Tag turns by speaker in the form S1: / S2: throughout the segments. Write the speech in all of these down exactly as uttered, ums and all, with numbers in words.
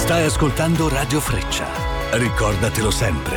S1: Stai ascoltando Radio Freccia. Ricordatelo sempre.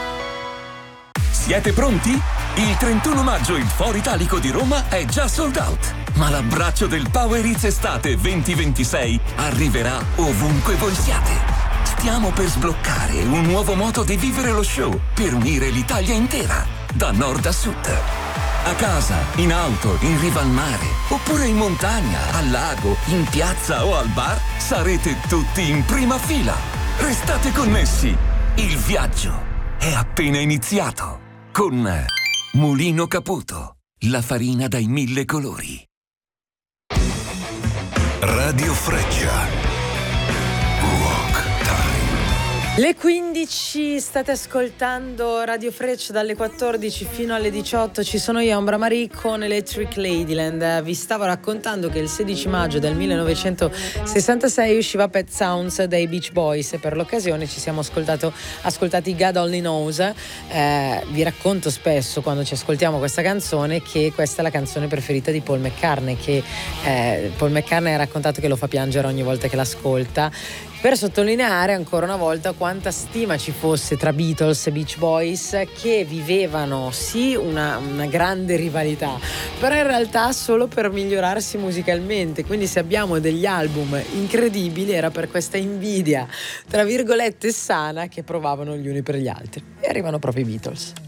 S2: Siete pronti? Il trentuno maggio il Foro Italico di Roma è già sold out. Ma l'abbraccio del Power Hits Estate venti ventisei arriverà ovunque voi siate. Stiamo per sbloccare un nuovo modo di vivere lo show per unire l'Italia intera, da nord a sud. A casa, in auto, in riva al mare, oppure in montagna, al lago, in piazza o al bar, sarete tutti in prima fila. Restate connessi. Il viaggio è appena iniziato. Con Mulino Caputo, la farina dai mille colori.
S1: Radio Freccia.
S3: Le quindici, state ascoltando Radio Freccia dalle quattordici fino alle diciotto. Ci sono io, Ambra Marie, con Electric Ladyland. Vi stavo raccontando che il sedici maggio del millenovecentosessantasei usciva Pet Sounds dei Beach Boys e per l'occasione ci siamo ascoltato, ascoltati God Only Knows. Eh, vi racconto spesso quando ci ascoltiamo questa canzone che questa è la canzone preferita di Paul McCartney, che eh, Paul McCartney ha raccontato che lo fa piangere ogni volta che l'ascolta, per sottolineare ancora una volta quanta stima ci fosse tra Beatles e Beach Boys, che vivevano sì una, una grande rivalità, però in realtà solo per migliorarsi musicalmente. Quindi se abbiamo degli album incredibili era per questa invidia tra virgolette sana che provavano gli uni per gli altri. E arrivano proprio i Beatles.